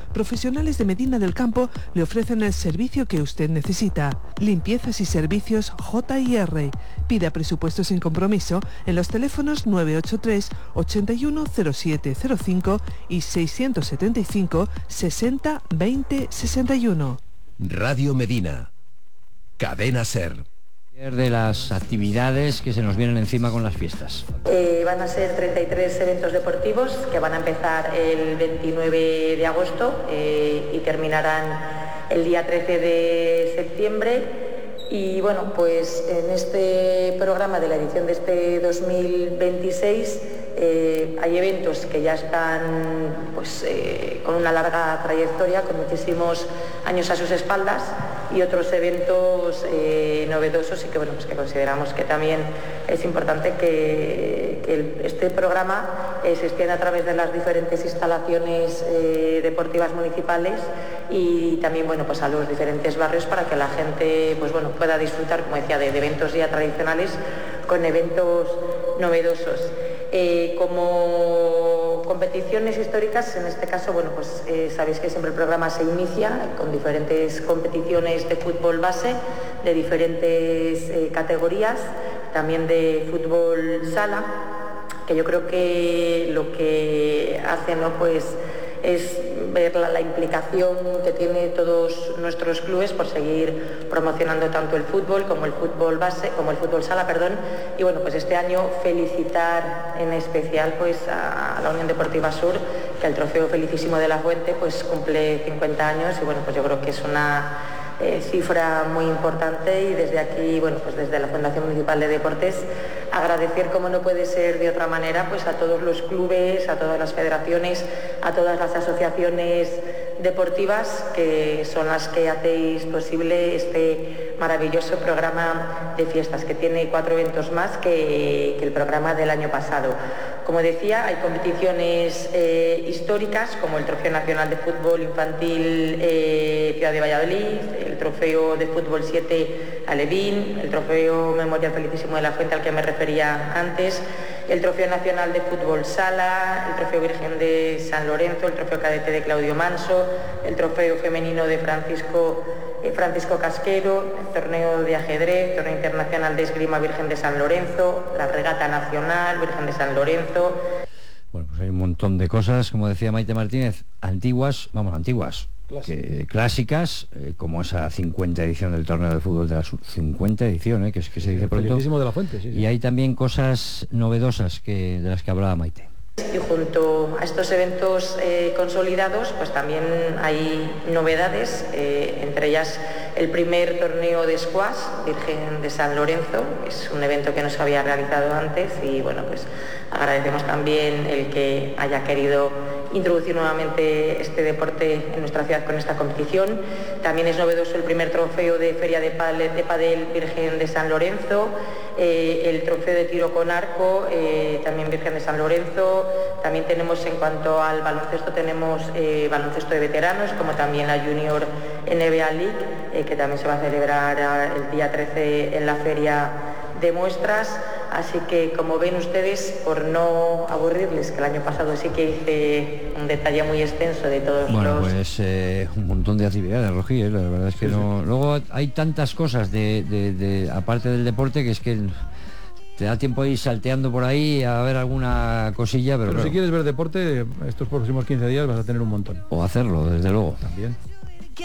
profesionales de Medina del Campo le ofrecen el servicio que usted necesita. Limpiezas y servicios J&R. Pida presupuesto sin compromiso en los teléfonos 983 81 0705 y 675 60 20 61. Radio Medina. Cadena SER. De las actividades que se nos vienen encima con las fiestas. Van a ser 33 eventos deportivos que van a empezar el 29 de agosto y terminarán el día 13 de septiembre. Y bueno, pues en este programa de la edición de este 2026 hay eventos que ya están pues, con una larga trayectoria, con muchísimos años a sus espaldas, y otros eventos novedosos y que, bueno, pues que consideramos que también es importante que este programa se extienda a través de las diferentes instalaciones deportivas municipales y también, bueno, pues a los diferentes barrios para que la gente, pues bueno, pueda disfrutar, como decía, de eventos ya tradicionales con eventos novedosos. Como competiciones históricas, en este caso, bueno, pues sabéis que siempre el programa se inicia con diferentes competiciones de fútbol base, de diferentes categorías, también de fútbol sala, que yo creo que lo que hace, ¿no?, pues es ver la implicación que tiene todos nuestros clubes por seguir promocionando tanto el fútbol como el fútbol base, como el fútbol sala, perdón. Y bueno, pues este año felicitar en especial pues a la Unión Deportiva Sur, que el trofeo Felicísimo de la Fuente pues cumple 50 años y bueno, pues yo creo que es una cifra muy importante, y desde aquí, bueno, pues desde la Fundación Municipal de Deportes agradecer, como no puede ser de otra manera, pues a todos los clubes, a todas las federaciones, a todas las asociaciones deportivas que son las que hacéis posible este maravilloso programa de fiestas, que tiene 4 eventos más que el programa del año pasado. Como decía, hay competiciones históricas como el Trofeo Nacional de Fútbol Infantil Ciudad de Valladolid, el Trofeo de Fútbol 7 Alevín, el Trofeo Memorial Felicísimo de la Fuente al que me refería antes, el Trofeo Nacional de Fútbol Sala, el Trofeo Virgen de San Lorenzo, el Trofeo Cadete de Claudio Manso, el Trofeo Femenino de Francisco Casquero, el Torneo de Ajedrez, Torneo Internacional de Esgrima Virgen de San Lorenzo, la Regata Nacional Virgen de San Lorenzo. Bueno, pues hay un montón de cosas, como decía Maite Martínez, antiguas, clásicas, como esa 50 edición del Torneo de Fútbol de la Sur, 50 edición, que es que se dice pronto. Felicísimo de la Fuente, sí. Y hay también cosas novedosas de las que hablaba Maite. Y junto a estos eventos consolidados, pues también hay novedades, entre ellas el primer torneo de squash Virgen de San Lorenzo. Es un evento que no se había realizado antes y bueno, pues agradecemos también el que haya querido introducir nuevamente este deporte en nuestra ciudad con esta competición. También es novedoso el primer trofeo de Feria de Padel Virgen de San Lorenzo, el trofeo de tiro con arco también Virgen de San Lorenzo. También tenemos, en cuanto al baloncesto, tenemos baloncesto de veteranos, como también la Junior NBA League, que también se va a celebrar el día 13 en la Feria de Muestras. Así que, como ven ustedes, por no aburrirles, que el año pasado sí que hice un detalle muy extenso de todos pues un montón de actividades, Rojí, la verdad es que no. Luego hay tantas cosas aparte del deporte, que es que te da tiempo de ir salteando por ahí a ver alguna cosilla, pero claro, si quieres ver deporte, estos próximos 15 días vas a tener un montón. O hacerlo, desde luego. También.